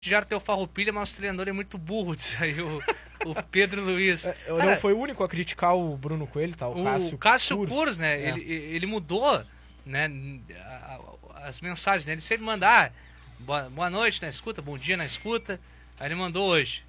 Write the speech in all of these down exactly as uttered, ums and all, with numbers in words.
Já tem o Farroupilha, mas o treinador é muito burro, diz aí o, o Pedro Luiz. É, eu não foi o único a criticar o Bruno Coelho, tá? O, o Cássio, Cássio Kurz, Kurz, né? É. Ele, ele mudou, né, as mensagens, né? Ele sempre mandar boa, boa noite na escuta, bom dia na escuta. Aí ele mandou hoje.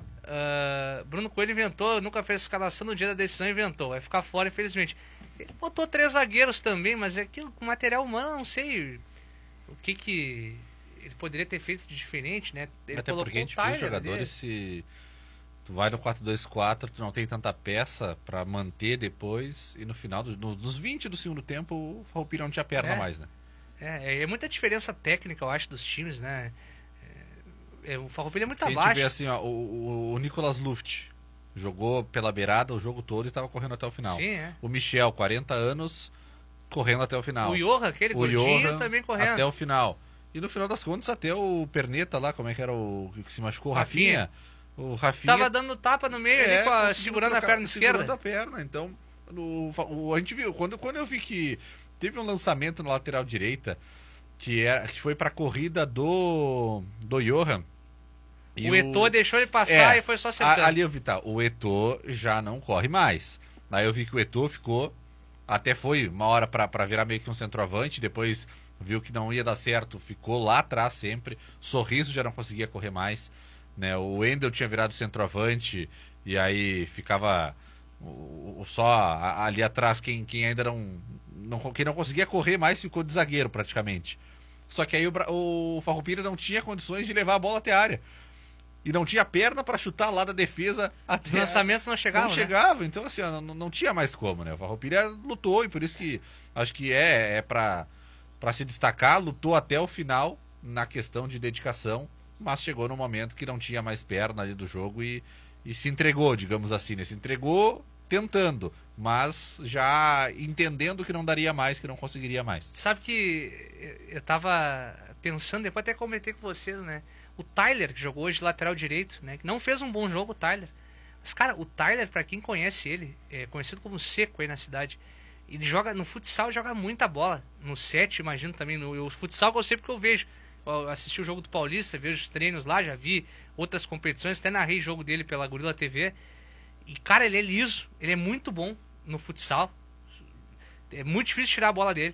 Uh, Bruno Coelho inventou, nunca fez escalação no dia da decisão, inventou. Vai ficar fora, infelizmente. Ele botou três zagueiros também, mas é aquilo com material humano, eu não sei o que que ele poderia ter feito de diferente, né? Ele Até porque a gente viu os jogadores, se tu vai no quatro dois quatro, tu não tem tanta peça pra manter depois, e no final, do, no, nos vinte do segundo tempo, o Farroupilha não tinha perna é, mais, né? É, é muita diferença técnica, eu acho, dos times, né? É, é, o Farroupilha é muito Se abaixo. a gente vê assim, ó, o, o, o Nicolas Luft jogou pela beirada o jogo todo e estava correndo até o final. Sim, é. O Michel, quarenta anos, correndo até o final. O Johan, aquele o gordinho, Johan, também correndo. Até o final. E no final das contas, até o Perneta lá, como é que era o que se machucou? O Rafinha. Rafinha. O Rafinha tava dando tapa no meio é, ali, com a, segurando trocar, a perna esquerda. Segurando a perna. Então, no, o, a gente viu, quando, quando eu vi que teve um lançamento na lateral direita, que, era, que foi pra corrida do, do Johan. O Eto'o deixou ele passar é, e foi só acertando. Ali eu vi, tá, o Eto'o já não corre mais. Aí eu vi que o Eto'o ficou, até foi uma hora pra, pra virar meio que um centroavante, depois viu que não ia dar certo, ficou lá atrás sempre. Sorriso já não conseguia correr mais, né? O Wendel tinha virado centroavante e aí ficava o, o só ali atrás quem, quem ainda não, não quem não conseguia correr mais ficou de zagueiro praticamente. Só que aí o, o Farroupilha não tinha condições de levar a bola até a área. E não tinha perna para chutar lá da defesa até... Os lançamentos não chegavam, Não né? chegavam, então assim, ó, não, não tinha mais como, né? O Farroupilha lutou e por isso que acho que é, é para para se destacar, lutou até o final na questão de dedicação, mas chegou no momento que não tinha mais perna ali do jogo e, e se entregou, digamos assim, né? Se entregou tentando, mas já entendendo que não daria mais, que não conseguiria mais. Sabe que eu tava pensando, depois até comentei com vocês, né? O Tyler, que jogou hoje lateral direito, né? Que não fez um bom jogo, o Tyler. Mas, cara, o Tyler, pra quem conhece ele, é conhecido como Seco aí na cidade. Ele joga, no futsal, joga muita bola. No set, imagino também. No, o futsal que eu sei porque eu vejo. Eu assisti o jogo do Paulista, vejo os treinos lá, já vi outras competições, até narrei o jogo dele pela Gorila T V. E, cara, ele é liso, ele é muito bom no futsal. É muito difícil tirar a bola dele.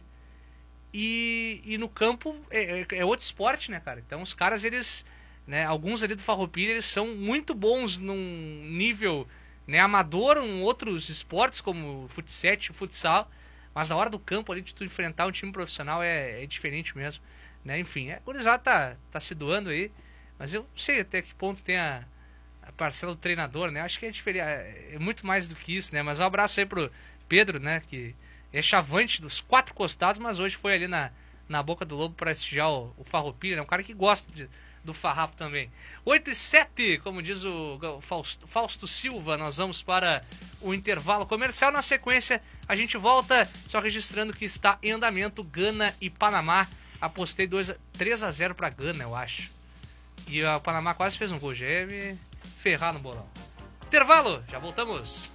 E, e no campo é, é, é outro esporte, né, cara? Então os caras, eles... Né, alguns ali do Farroupilha, eles são muito bons num nível, né, amador, em outros esportes como futsal, futsal, mas na hora do campo ali de tu enfrentar um time profissional é, é diferente mesmo, né? Enfim, a gurizada tá, tá se doando aí, mas eu não sei até que ponto tem a, a parcela do treinador, né? Acho que é diferente, é muito mais do que isso, né? Mas um abraço aí pro Pedro, né, que é chavante dos quatro costados, mas hoje foi ali na, na Boca do Lobo para prestigiar o, o Farroupilha, né? Um cara que gosta de do farrapo também. oito e sete, como diz o Fausto, Fausto Silva, nós vamos para o intervalo comercial. Na sequência, a gente volta, só registrando que está em andamento Gana e Panamá. Apostei três a zero para Gana, eu acho. E o Panamá quase fez um gol. Já ia me ferrar no bolão. Intervalo, já voltamos.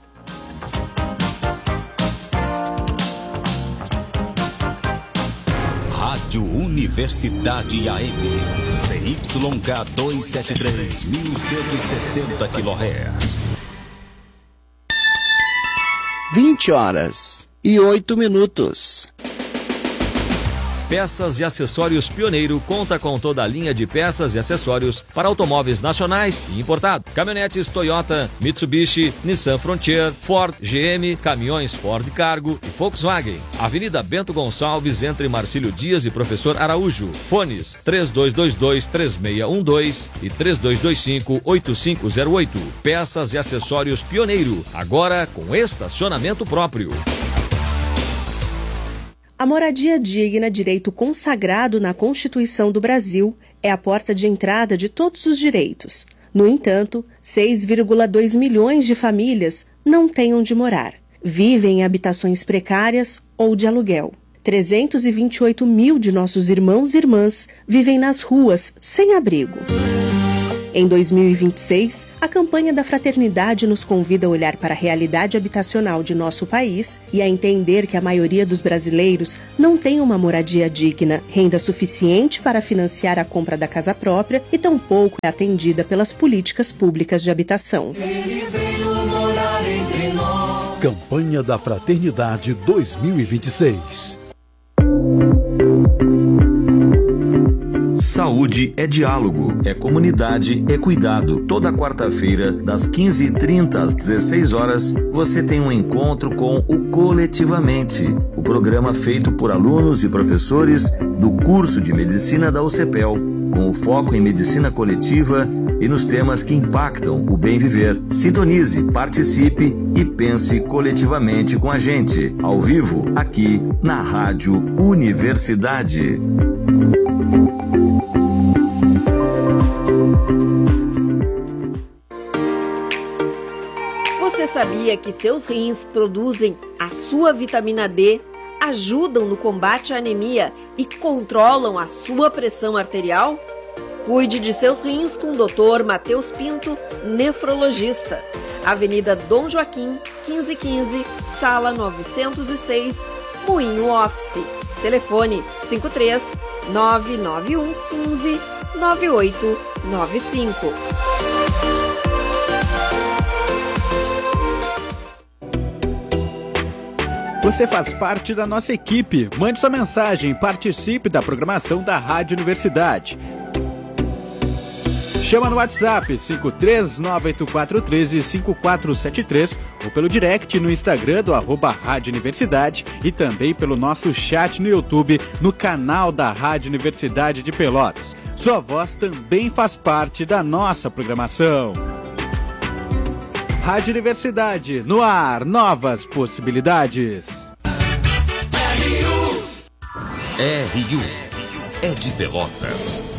Rádio Universidade A M, C Y K duzentos e setenta e três, mil cento e sessenta quilohertz. vinte horas e oito minutos. Peças e Acessórios Pioneiro conta com toda a linha de peças e acessórios para automóveis nacionais e importados. Caminhonetes Toyota, Mitsubishi, Nissan Frontier, Ford, G M, caminhões Ford Cargo e Volkswagen. Avenida Bento Gonçalves, entre Marcílio Dias e Professor Araújo. Fones três dois dois dois, três seis um dois e três dois dois cinco, oito cinco zero oito. Peças e Acessórios Pioneiro, agora com estacionamento próprio. A moradia digna, direito consagrado na Constituição do Brasil, é a porta de entrada de todos os direitos. No entanto, seis vírgula dois milhões de famílias não têm onde morar. Vivem em habitações precárias ou de aluguel. trezentos e vinte e oito mil de nossos irmãos e irmãs vivem nas ruas, sem abrigo. Em dois mil e vinte e seis, a campanha da Fraternidade nos convida a olhar para a realidade habitacional de nosso país e a entender que a maioria dos brasileiros não tem uma moradia digna, renda suficiente para financiar a compra da casa própria e tampouco é atendida pelas políticas públicas de habitação. Ele veio morar entre nós. Campanha da Fraternidade dois mil e vinte e seis. Saúde é diálogo, é comunidade, é cuidado. Toda quarta-feira, das quinze e trinta às dezesseis horas, você tem um encontro com o Coletivamente, o programa feito por alunos e professores do curso de Medicina da U C P E L, com o foco em medicina coletiva e nos temas que impactam o bem viver. Sintonize, participe e pense coletivamente com a gente, ao vivo, aqui na Rádio Universidade. Você sabia que seus rins produzem a sua vitamina D, ajudam no combate à anemia e controlam a sua pressão arterial? Cuide de seus rins com o doutor Matheus Pinto, nefrologista. Avenida Dom Joaquim, quinze quinze, sala novecentos e seis, Moinho Office. Telefone cinco três nove nove um um cinco nove oito nove cinco. Você faz parte da nossa equipe. Mande sua mensagem e participe da programação da Rádio Universidade. Chama no WhatsApp cinco três nove oito quatro um três cinco quatro sete três ou pelo direct no Instagram do arroba Rádio Universidade e também pelo nosso chat no YouTube no canal da Rádio Universidade de Pelotas. Sua voz também faz parte da nossa programação. Rádio Universidade, no ar, novas possibilidades. R U é de Pelotas.